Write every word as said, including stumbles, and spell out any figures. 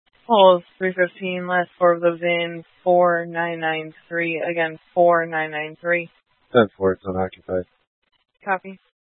Holes three fifteen, last four of the V I N, four nine nine three, again four nine nine three. ten four, it's unoccupied. Copy.